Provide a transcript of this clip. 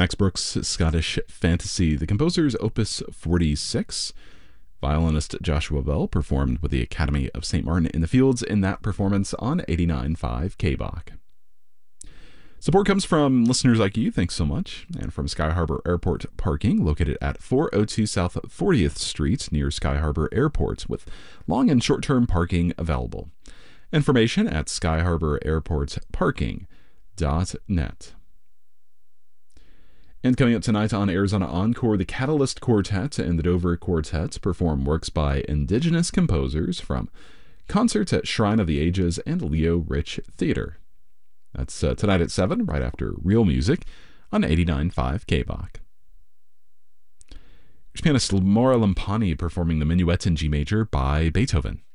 Max Brooks' Scottish Fantasy, the composer's Opus 46. Violinist Joshua Bell performed with the Academy of St. Martin in the Fields in that performance on 89.5 KBach. Support comes from listeners like you, thanks so much, and from Sky Harbor Airport Parking, located at 402 South 40th Street near Sky Harbor Airport, with long and short-term parking available. Information at skyharbor.airportparking.net. And coming up tonight on Arizona Encore, the Catalyst Quartet and the Dover Quartet perform works by indigenous composers from concerts at Shrine of the Ages and Leo Rich Theater. That's tonight at 7, right after Real Music on 89.5 KBach. Pianist Maura Lampani performing the Minuet in G major by Beethoven.